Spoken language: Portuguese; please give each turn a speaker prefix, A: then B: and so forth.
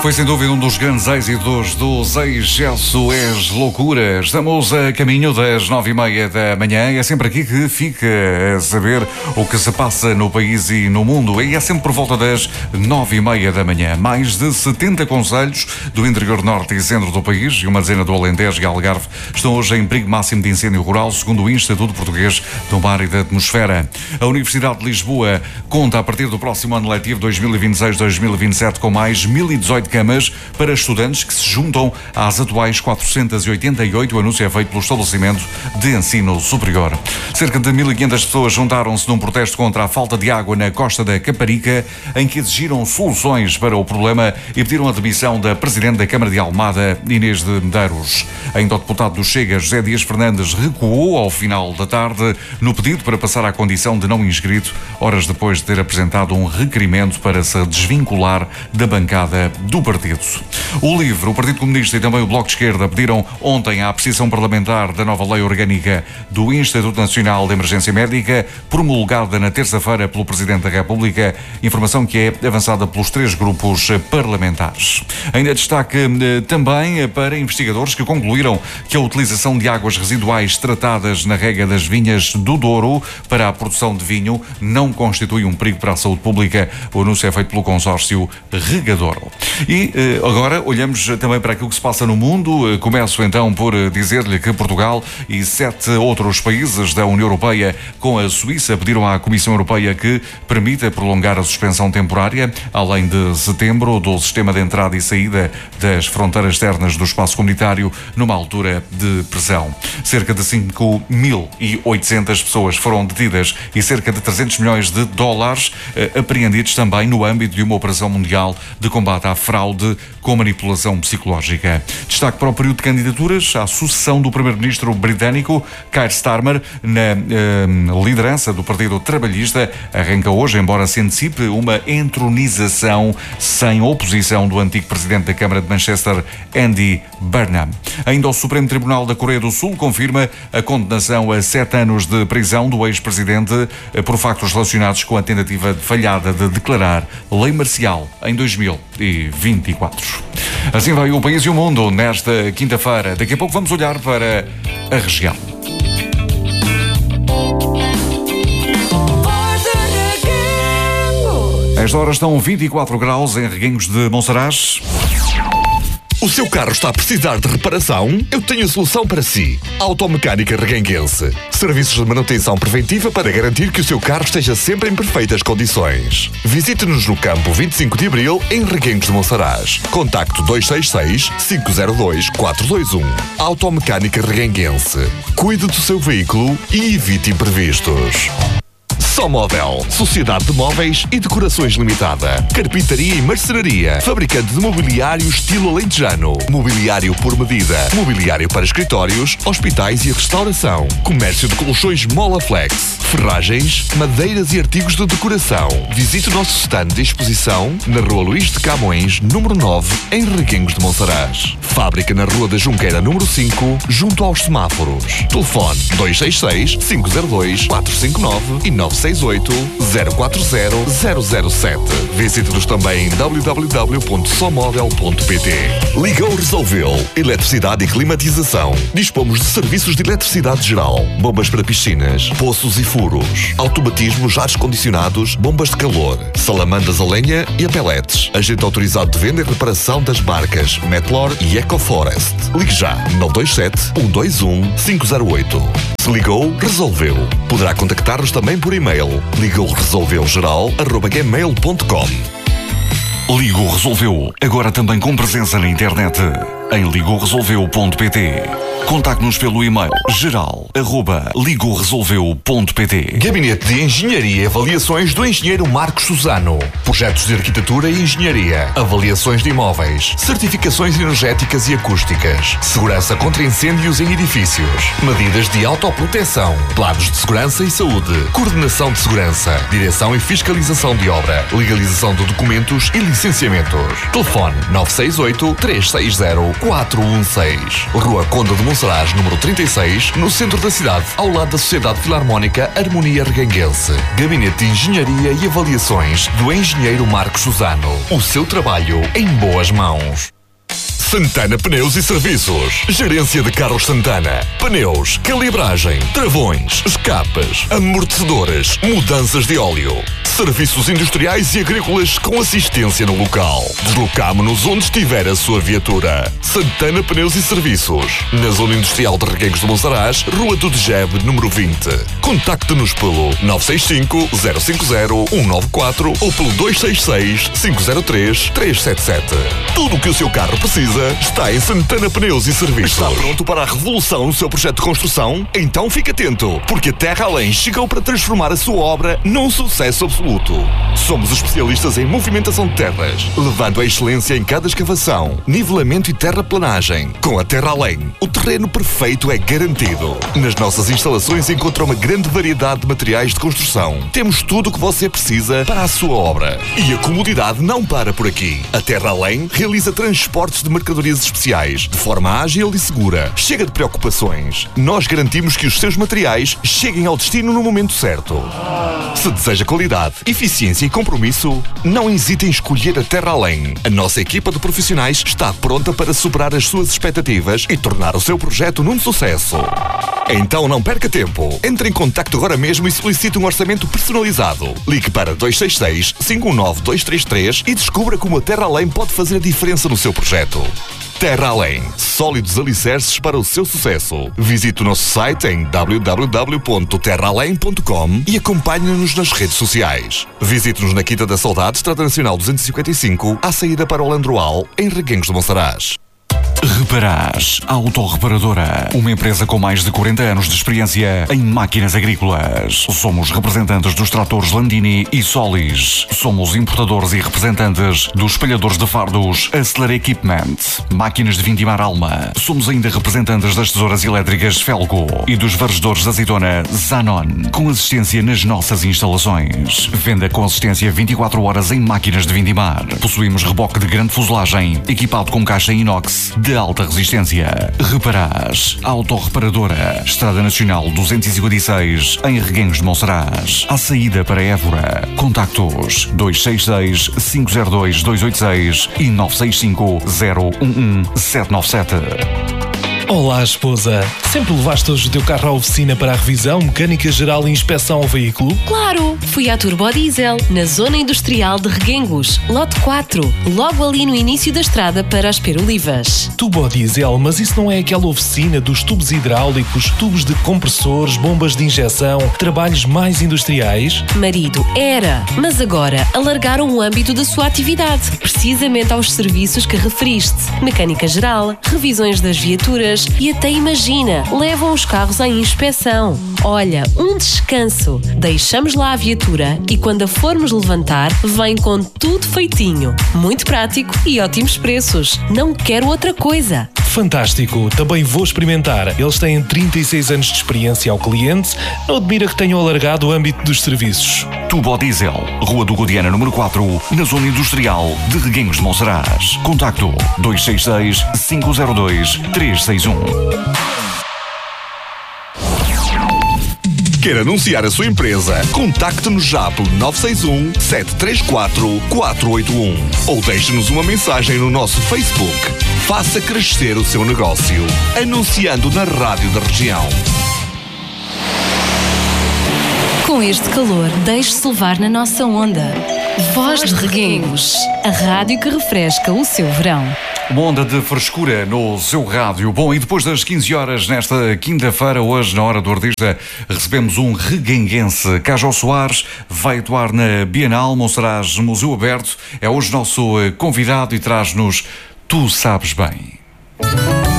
A: Foi sem dúvida um dos grandes êxitos do Zé Gesso, És Loucura. Estamos a caminho das 9h30 da manhã. É sempre aqui que fica a saber o que se passa no país e no mundo. E é sempre por volta das 9h30 da manhã. Mais de 70 concelhos do interior norte e centro do país e uma dezena do Alentejo e Algarve estão hoje em perigo máximo de incêndio rural, segundo o Instituto Português do Mar e da Atmosfera. A Universidade de Lisboa conta, a partir do próximo ano letivo 2026-2027, com mais 1.018 camas para estudantes que se juntam às atuais 488. O anúncio é feito pelo estabelecimento de ensino superior. Cerca de 1.500 pessoas juntaram-se num protesto contra a falta de água na costa da Caparica, em que exigiram soluções para o problema e pediram a demissão da Presidente da Câmara de Almada, Inês de Medeiros. Ainda o deputado do Chega, José Dias Fernandes, recuou ao final da tarde no pedido para passar à condição de não inscrito, horas depois de ter apresentado um requerimento para se desvincular da bancada do partido. O LIVRE, o Partido Comunista e também o Bloco de Esquerda pediram ontem a apreciação parlamentar da nova lei orgânica do Instituto Nacional de Emergência Médica, promulgada na terça-feira pelo Presidente da República, informação que é avançada pelos 3 grupos parlamentares. Ainda destaque também para investigadores que concluíram que a utilização de águas residuais tratadas na rega das vinhas do Douro para a produção de vinho não constitui um perigo para a saúde pública. O anúncio é feito pelo consórcio Regadouro. E agora olhamos também para aquilo que se passa no mundo. Começo então por dizer-lhe que Portugal e 7 outros países da União Europeia, com a Suíça, pediram à Comissão Europeia que permita prolongar a suspensão temporária, além de setembro, do sistema de entrada e saída das fronteiras externas do espaço comunitário, numa altura de pressão. Cerca de 5.800 pessoas foram detidas e cerca de 300 milhões de dólares apreendidos também no âmbito de uma operação mundial de combate à fraude com manipulação psicológica. Destaque para o período de candidaturas. A sucessão do primeiro-ministro britânico Keir Starmer na liderança do Partido Trabalhista arranca hoje, embora se antecipe uma entronização sem oposição do antigo presidente da Câmara de Manchester, Andy Burnham. Ainda o Supremo Tribunal da Coreia do Sul confirma a condenação a 7 anos de prisão do ex-presidente por factos relacionados com a tentativa falhada de declarar lei marcial em 2024. Assim vai o país e o mundo nesta quinta-feira. Daqui a pouco vamos olhar para a região. Esta hora estão 24 graus em Reguengos de Monsaraz.
B: O seu carro está a precisar de reparação? Eu tenho a solução para si. Automecânica Reguenguense. Serviços de manutenção preventiva para garantir que o seu carro esteja sempre em perfeitas condições. Visite-nos no campo 25 de Abril, em Reguengos de Monsaraz. Contacto 266-502-421. Automecânica Reguenguense. Cuide do seu veículo e evite imprevistos. Somóvel, Sociedade de Móveis e Decorações Limitada. Carpintaria e marcenaria. Fabricante de mobiliário estilo alentejano. Mobiliário por medida. Mobiliário para escritórios, hospitais e restauração. Comércio de colchões Molaflex. Ferragens, madeiras e artigos de decoração. Visite o nosso stand de exposição na Rua Luís de Camões, número 9, em Reguengos de Monsaraz. Fábrica na Rua da Junqueira, número 5, junto aos semáforos. Telefone 266-502-459 e 968-040-007. Visite-nos também em www.somodel.pt. Ligou Resolveu. Eletricidade e climatização. Dispomos de serviços de eletricidade geral, bombas para piscinas, poços e furos, automatismos, ares condicionados, bombas de calor, salamandas a lenha e a pellets. Agente autorizado de venda e reparação das marcas Metlor e EcoForest. Ligue já 927-121-508. Se ligou, resolveu. Poderá contactar-nos também por e-mail. ligouresolveugeral@gmail.com.
A: Ligou Resolveu, agora também com presença na internet, em ligouresolveu.pt. Contacte-nos pelo e-mail geral@ligouresolveu.pt.
B: Gabinete de Engenharia e Avaliações do Engenheiro Marcos Susano. Projetos de Arquitetura e Engenharia. Avaliações de imóveis. Certificações energéticas e acústicas. Segurança contra incêndios em edifícios. Medidas de autoproteção. Planos de segurança e saúde. Coordenação de segurança. Direção e fiscalização de obra. Legalização de documentos e licenciamentos. Telefone 968-360-100. 416. Rua Conde de Monsaraz, número 36, no centro da cidade, ao lado da Sociedade Filarmónica Harmonia Reguenguense. Gabinete de Engenharia e Avaliações do engenheiro Marcos Susano. O seu trabalho em boas mãos. Santana Pneus e Serviços. Gerência de Carros Santana. Pneus, calibragem, travões, escapas, amortecedores, mudanças de óleo. Serviços industriais e agrícolas com assistência no local. Deslocamo-nos onde estiver a sua viatura. Santana Pneus e Serviços. Na Zona Industrial de Reguengos de Monsaraz, Rua do Degebe, número 20. Contacte-nos pelo 965 050 194 ou pelo 266 503 377. Tudo o que o seu carro precisa está em Santana Pneus e Serviços. Está pronto para a revolução no seu projeto de construção? Então fique atento, porque a Terra Além chegou para transformar a sua obra num sucesso absoluto. Somos especialistas em movimentação de terras, levando a excelência em cada escavação, nivelamento e terraplanagem. Com a Terra Além, o terreno perfeito é garantido. Nas nossas instalações encontra uma grande variedade de materiais de construção. Temos tudo o que você precisa para a sua obra. E a comodidade não para por aqui. A Terra Além realiza transportes de mercadorias especiais, de forma ágil e segura. Chega de preocupações. Nós garantimos que os seus materiais cheguem ao destino no momento certo. Se deseja qualidade, eficiência e compromisso, não hesite em escolher a Terra Além. A nossa equipa de profissionais está pronta para superar as suas expectativas e tornar o seu projeto num sucesso. Então não perca tempo. Entre em contacto agora mesmo e solicite um orçamento personalizado. Ligue para 266 519 233 e descubra como a Terra Além pode fazer a diferença no seu projeto. Terra Além, sólidos alicerces para o seu sucesso. Visite o nosso site em www.terraalém.com e acompanhe-nos nas redes sociais. Visite-nos na Quinta da Saudade, Estrada Nacional 255, à saída para o Landroal, em Reguengos de Monsaraz.
A: Reparás Autoreparadora, uma empresa com mais de 40 anos de experiência em máquinas agrícolas. Somos representantes dos tratores Landini e Solis. Somos importadores e representantes dos espalhadores de fardos Aceler Equipment, máquinas de vindimar Alma. Somos ainda representantes das tesouras elétricas Felco e dos varredores de azeitona Zanon, com assistência nas nossas instalações. Venda com assistência 24 horas em máquinas de vindimar. Possuímos reboque de grande fuselagem, equipado com caixa inox de alta resistência. Reparás Autoreparadora, Estrada Nacional 256, em Reguengos de Monsaraz, à saída para Évora. Contactos 266 502 286 e 965 011 797.
C: Olá, esposa. Sempre levaste hoje o teu carro à oficina para a revisão, mecânica geral e inspeção ao veículo?
D: Claro! Fui à Turbo Diesel, na Zona Industrial de Reguengos, lote 4, logo ali no início da estrada para as Perolivas.
C: Turbo Diesel, mas isso não é aquela oficina dos tubos hidráulicos, tubos de compressores, bombas de injeção, trabalhos mais industriais?
D: Marido, era, mas agora alargaram o âmbito da sua atividade, precisamente aos serviços que referiste. Mecânica geral, revisões das viaturas e até imagina, levam os carros à inspeção. Olha, um descanso. Deixamos lá a viatura e quando a formos levantar, vem com tudo feitinho. Muito prático e ótimos preços. Não quero outra coisa.
C: Fantástico, também vou experimentar. Eles têm 36 anos de experiência ao cliente. Não admira que tenham alargado o âmbito dos serviços.
A: Turbo Diesel, Rua do Guadiana, número 4, na Zona Industrial de Reguengos de Monsaraz. Contacto 266 502 361.
B: Quer anunciar a sua empresa? Contacte-nos já pelo 961 734 481 ou deixe-nos uma mensagem no nosso Facebook. Faça crescer o seu negócio, anunciando na rádio da região.
D: Com este calor, deixe-se levar na nossa onda. Voz de Reguengos, a rádio que refresca o seu verão.
A: Uma onda de frescura no seu rádio. Bom, e depois das 15 horas nesta quinta-feira, hoje na Hora do Artista, recebemos um reguenguense. Cajó Soares vai atuar na Bienal Monsaraz Museu Aberto. É hoje nosso convidado e traz-nos Tu Sabes Bem.